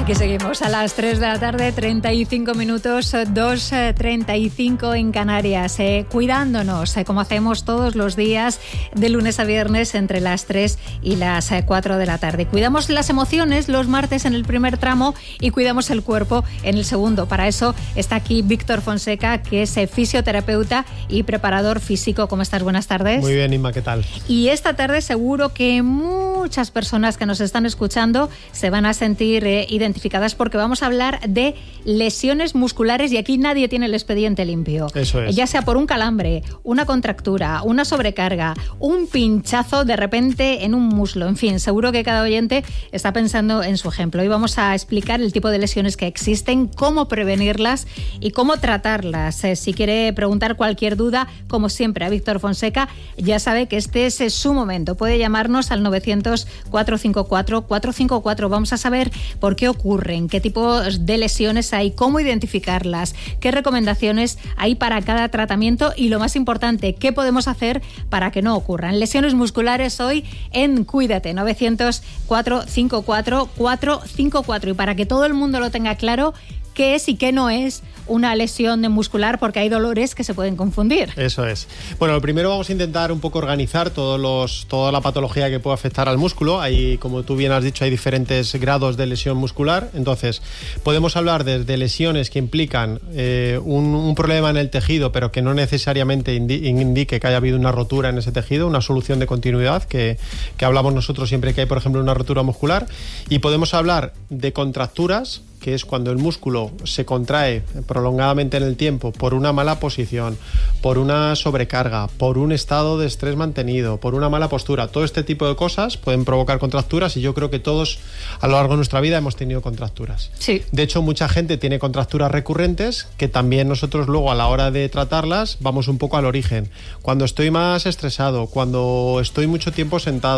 Aquí seguimos a las 3 de la tarde, 35 minutos, 2:35 en Canarias, cuidándonos, como hacemos todos los días, de lunes a viernes, entre las 3 y las 4 de la tarde. Cuidamos las emociones los martes en el primer tramo y cuidamos el cuerpo en el segundo. Para eso está aquí Víctor Fonseca, que es fisioterapeuta y preparador físico. ¿Cómo estás? Buenas tardes. Muy bien, Inma, ¿qué tal? Y esta tarde seguro que muchas personas que nos están escuchando se van a sentir identificadas, porque vamos a hablar de lesiones musculares y aquí nadie tiene el expediente limpio. Eso es. Ya sea por un calambre, una contractura, una sobrecarga, un pinchazo de repente en un muslo, en fin, seguro que cada oyente está pensando en su ejemplo. Hoy vamos a explicar el tipo de lesiones que existen, cómo prevenirlas y cómo tratarlas. Si quiere preguntar cualquier duda, como siempre, a Víctor Fonseca, ya sabe que este es su momento. Puede llamarnos al 900-454-454. Vamos a saber por qué ocurren, qué tipo de lesiones hay, cómo identificarlas, qué recomendaciones hay para cada tratamiento y, lo más importante, qué podemos hacer para que no ocurran. Lesiones musculares hoy en Cuídate, 900-454-454. Y para que todo el mundo lo tenga claro, qué es y qué no es una lesión muscular, porque hay dolores que se pueden confundir. Eso es. Bueno, lo primero vamos a intentar un poco organizar toda la patología que puede afectar al músculo. Hay, como tú bien has dicho, hay diferentes grados de lesión muscular. Entonces, podemos hablar de lesiones que implican un problema en el tejido, pero que no necesariamente indique que haya habido una rotura en ese tejido, una solución de continuidad, que hablamos nosotros siempre que hay, por ejemplo, una rotura muscular. Y podemos hablar de contracturas, que es cuando el músculo se contrae prolongadamente en el tiempo por una mala posición, por una sobrecarga, por un estado de estrés mantenido, por una mala postura. Todo este tipo de cosas pueden provocar contracturas y yo creo que todos a lo largo de nuestra vida hemos tenido contracturas. Sí. De hecho, mucha gente tiene contracturas recurrentes que también nosotros luego a la hora de tratarlas vamos un poco al origen. Cuando estoy más estresado, cuando estoy mucho tiempo sentado,